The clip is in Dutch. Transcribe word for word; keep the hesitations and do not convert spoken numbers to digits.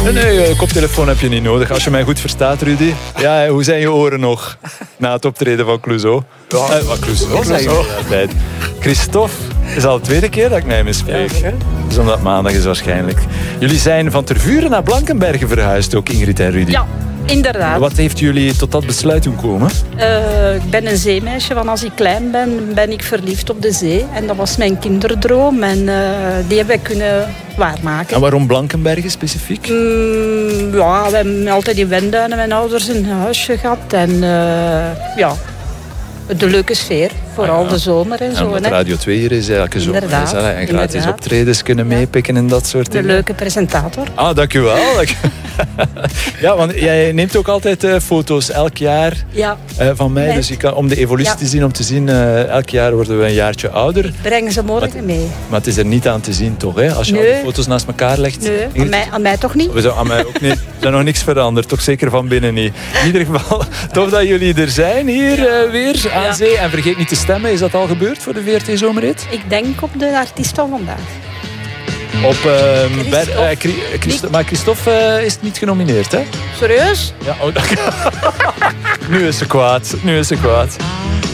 Nee, nee, koptelefoon heb je niet nodig. Als je mij goed verstaat, Rudy. Ja, hoe zijn je oren nog na het optreden van Clouseau? Ja, uh, wat Clouseau, zeg je altijd. Christophe, het is al de tweede keer dat ik naar hem spreek. Ja, dus omdat het maandag is waarschijnlijk. Jullie zijn van Tervuren naar Blankenberge verhuisd, ook Ingrid en Rudy. Ja, inderdaad. Wat heeft jullie tot dat besluit doen komen? Uh, ik ben een zeemeisje. Van als ik klein ben, ben ik verliefd op de zee. En dat was mijn kinderdroom. En uh, die heb ik kunnen waarmaken. En waarom Blankenberge specifiek? Mm, ja, we hebben altijd in Wenduinen mijn ouders een huisje gehad. En uh, ja, de leuke sfeer. Vooral ah, ja. de zomer en, en zo. En wat Radio twee hier is elke zomer. Is, en gratis inderdaad. Optredens kunnen meepikken en dat soort dingen. De leuke presentator. Ah, dank u wel. Ja, want jij neemt ook altijd uh, foto's elk jaar ja. uh, van mij. Nee. Dus je kan, om de evolutie ja. te zien, om te zien, uh, elk jaar worden we een jaartje ouder. Brengen ze morgen maar, mee. Maar het is er niet aan te zien, toch? Hè? Als je nee. al die foto's naast elkaar legt. Nee, aan mij, aan mij toch niet? We zijn, aan mij ook niet. Er is nog niks veranderd, toch zeker van binnen niet. In ieder geval, tof dat jullie er zijn hier uh, weer aan ja. zee. En vergeet niet te stemmen, is dat al gebeurd voor de V R T Zomerrit? Ik denk op de artiest van vandaag. Op, uh, Christophe. Bij, uh, Christophe. Maar Christophe uh, is niet genomineerd, hè? Serieus? Ja, oh, nu is ze kwaad. Nu is ze kwaad.